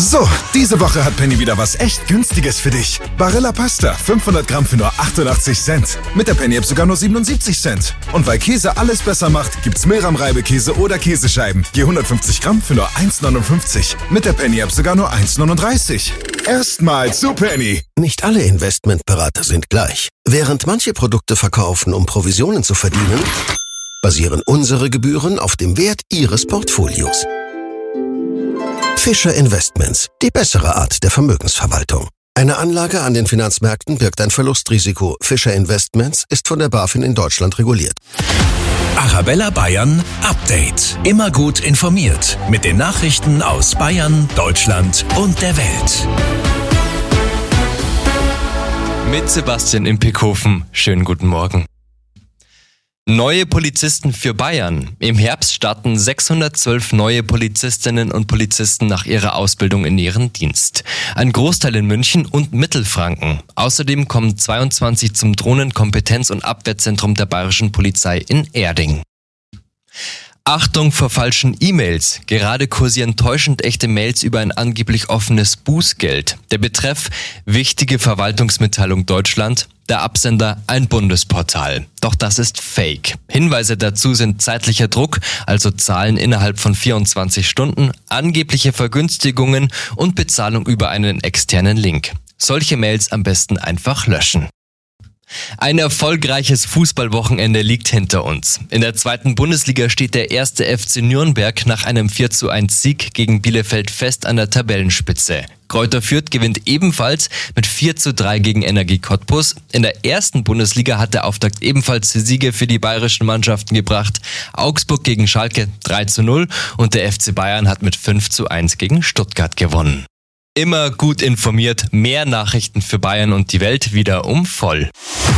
So, diese Woche hat Penny wieder was echt Günstiges für dich. Barilla Pasta, 500 Gramm für nur 88 Cent. Mit der Penny-App sogar nur 77 Cent. Und weil Käse alles besser macht, gibt's Mehlrahm-Reibekäse oder Käsescheiben. Je 150 Gramm für nur 1,59. Mit der Penny-App sogar nur 1,39. Erstmal zu Penny. Nicht alle Investmentberater sind gleich. Während manche Produkte verkaufen, um Provisionen zu verdienen, basieren unsere Gebühren auf dem Wert Ihres Portfolios. Fischer Investments, die bessere Art der Vermögensverwaltung. Eine Anlage an den Finanzmärkten birgt ein Verlustrisiko. Fischer Investments ist von der BaFin in Deutschland reguliert. Arabella Bayern Update. Immer gut informiert mit den Nachrichten aus Bayern, Deutschland und der Welt. Mit Sebastian in Pickhofen. Schönen guten Morgen. Neue Polizisten für Bayern. Im Herbst starten 612 neue Polizistinnen und Polizisten nach ihrer Ausbildung in ihren Dienst. Ein Großteil in München und Mittelfranken. Außerdem kommen 22 zum Drohnenkompetenz- und Abwehrzentrum der Bayerischen Polizei in Erding. Achtung vor falschen E-Mails. Gerade kursieren täuschend echte Mails über ein angeblich offenes Bußgeld. Der Betreff: wichtige Verwaltungsmitteilung Deutschland. Der Absender: ein Bundesportal. Doch das ist Fake. Hinweise dazu sind zeitlicher Druck, also Zahlen innerhalb von 24 Stunden, angebliche Vergünstigungen und Bezahlung über einen externen Link. Solche Mails am besten einfach löschen. Ein erfolgreiches Fußballwochenende liegt hinter uns. In der 2. Bundesliga steht der 1. FC Nürnberg nach einem 4:1 Sieg gegen Bielefeld fest an der Tabellenspitze. Greuther Fürth gewinnt ebenfalls mit 4:3 gegen Energie Cottbus. In der 1. Bundesliga hat der Auftakt ebenfalls Siege für die bayerischen Mannschaften gebracht. Augsburg gegen Schalke 3:0 und der FC Bayern hat mit 5:1 gegen Stuttgart gewonnen. Immer gut informiert, mehr Nachrichten für Bayern und die Welt wieder um voll.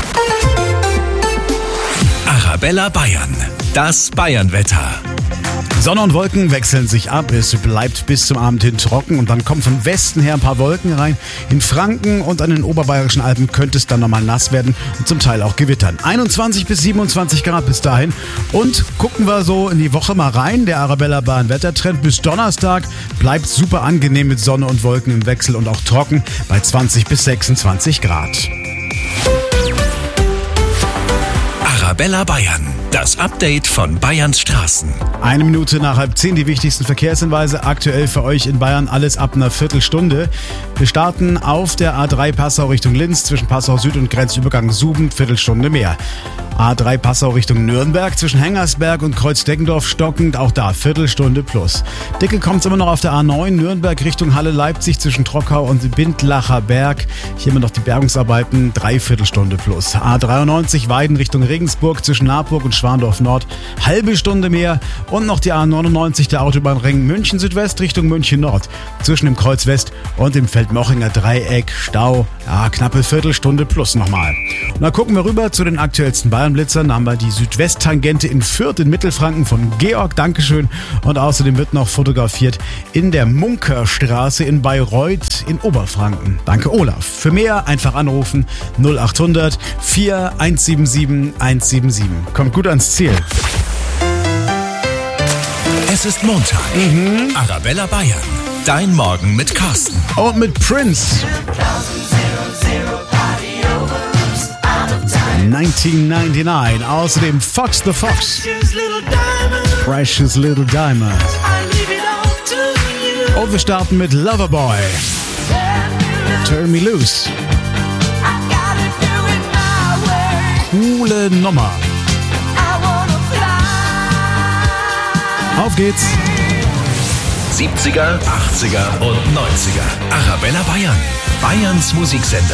Arabella Bayern, das Bayernwetter. Sonne und Wolken wechseln sich ab. Es bleibt bis zum Abend hin trocken und dann kommen von Westen her ein paar Wolken rein. In Franken und an den oberbayerischen Alpen könnte es dann nochmal nass werden und zum Teil auch gewittern. 21 bis 27 Grad bis dahin. Und gucken wir so in die Woche mal rein. Der Arabella Bayern Wettertrend bis Donnerstag bleibt super angenehm mit Sonne und Wolken im Wechsel und auch trocken bei 20 bis 26 Grad. Arabella Bayern, das Update von Bayerns Straßen. 1 Minute nach 9:30 die wichtigsten Verkehrshinweise. Aktuell für euch in Bayern alles ab einer Viertelstunde. Wir starten auf der A3 Passau Richtung Linz zwischen Passau Süd und Grenzübergang Suben, Viertelstunde mehr. A3 Passau Richtung Nürnberg zwischen Hengersberg und Kreuz-Deckendorf stockend, auch da Viertelstunde plus. Dicke kommt es immer noch auf der A9 Nürnberg Richtung Halle-Leipzig zwischen Trockau und Bindlacher Berg. Hier immer noch die Bergungsarbeiten, 3/4 plus. A93 Weiden Richtung Regensburg zwischen Naburg und Schwandorf Nord, halbe Stunde mehr. Und noch die A99 der Autobahnring München Südwest Richtung München Nord zwischen dem Kreuz West und dem Feldmochinger Dreieck Stau, ja, knappe Viertelstunde plus nochmal. Und dann gucken wir rüber zu den aktuellsten Bayernblitzern. Da haben wir die Südwesttangente in Fürth in Mittelfranken von Georg, Dankeschön. Und außerdem wird noch fotografiert in der Munkerstraße in Bayreuth in Oberfranken. Danke Olaf. Für mehr einfach anrufen 0800 4177 177. Kommt gut ans Ziel. Es ist Montag. Arabella Bayern, dein Morgen mit Carsten. Und mit Prince. 1999. Außerdem Fox the Fox. Precious Little Diamond. Und wir starten mit Loverboy. Turn Me Loose. Coole Nummer. Auf geht's. 70er, 80er und 90er. Arabella Bayern, Bayerns Musiksender.